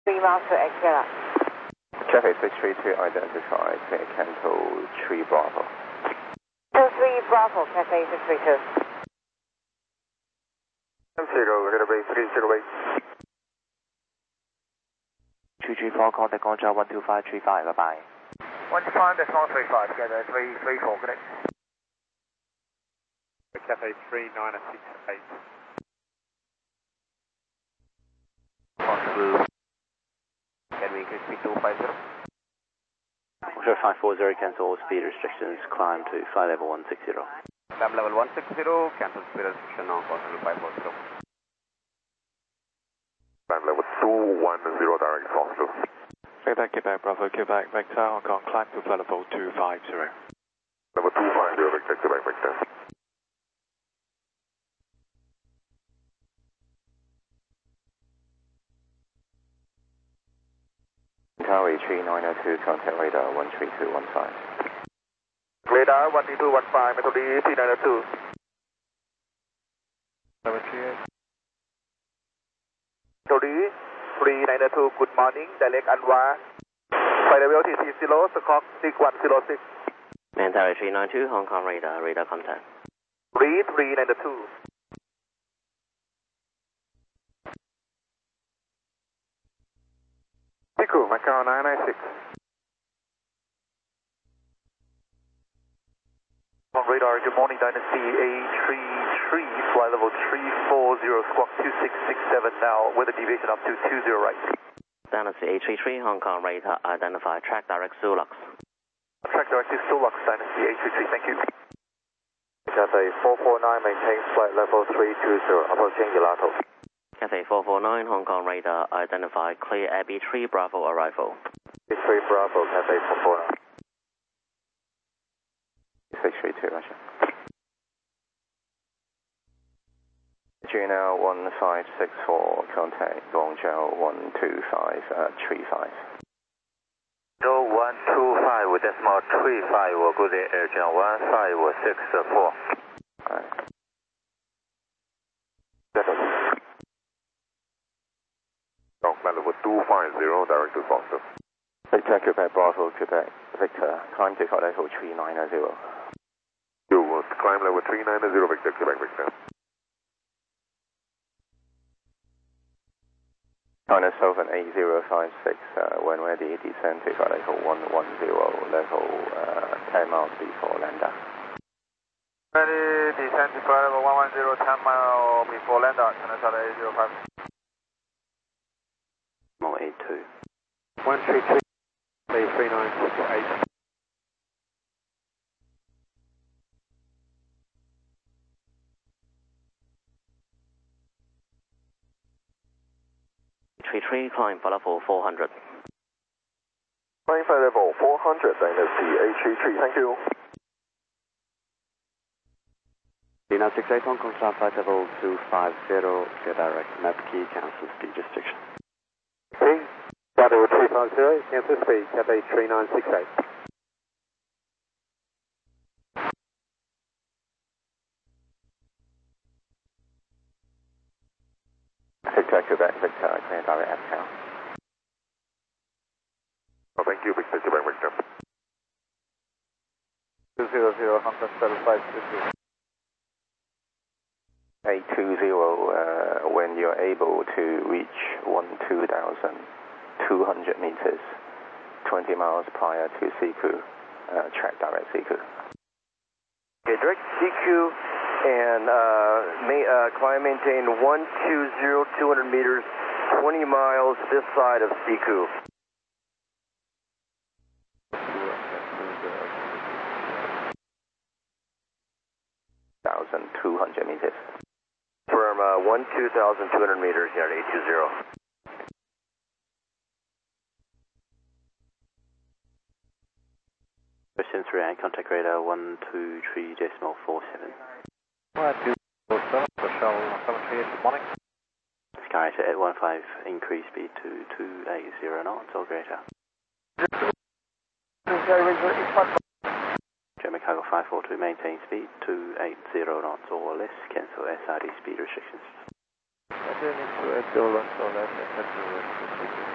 3 miles to Exela. Traffic 632 identified, clear Canto 3 Bravo. 23 Bravo, Cathay 632. 0, 234, contact control 12535, bye-bye. 125.35, Cathay 334, connect. Cathay 3968. Possible. Can we increase speed to 50? Sure, 540, cancel all speed restrictions, climb to flight level 160. Climb level 160, cancel speed restriction on possible 540. Climb level 210, direct Foxtrot. Quebec, Bravo, Quebec, Vector, Hong Kong, climb to flight level 250. Level 250, Vector, Quebec, Vector. Tower 3902, contact radar 13215. Radar 13215, Metal D 3902. Level 38. Metal D 3902, good morning, direct Anwar. Flight level TC 0, Squawk 6106. Man Tower 392, Hong Kong radar contact. Read 3902. Pico, Macau 996. On radar, good morning, Dynasty A33, flight level 340, squawk 2667 now, weather deviation up to 20 right. Dynasty A33, Hong Kong radar, identify track direct Sulux. Track directive Sulux, Dynasty A33, thank you. Cathay 449, maintain flight level 320, approaching Gelato. Cathay 449, Hong Kong radar, identify clear Abbey 3 Bravo arrival. 3 Bravo, Cathay 449. 632, Roger. Juno 1564, contact Guangzhou 12535. 125 decimal 35, we'll go there, Air Channel 1564. Alright. Flight level 250, direct to Foxtrot. Victor, Quebec, Bravo, Quebec, Victor, climb to flight level 390. You will climb level 390, Victor, Quebec, Victor. China Southern 8056, when ready, descend to flight level 110, level 10 miles before lander. Ready, descend to flight level 110, 10 miles before lander, China Southern 8056. 82. 133, 3968. Climb for level 400. Climb flight level 400, Dynasty A33, thank you. 3968, Hong Kong, flight level 250, clear direct, map key, cancel speed restriction. Okay, flight level 350, cancel speed, Cathay 3968. Victor, Quebec, Victor, clear direct Exhale. Oh, thank you, Victor, Quebec, Victor. 200, Hong Kong, 550. 820, when you're able to reach 12,200 meters, 20 miles prior to Siku, track direct Siku. Okay, direct CQ and climb maintain 120, 200 meters, 20 miles this side of Siku. 1,200 meters. From 12,200 meters here at 820. Question 3, and contact radar 123.47. 1247, Rochelle 738, good morning. Sky to 815, increase speed to 280 knots or greater. German Cargo 542, maintain speed 280 knots or less, cancel SRD speed restrictions. 280 knots or less,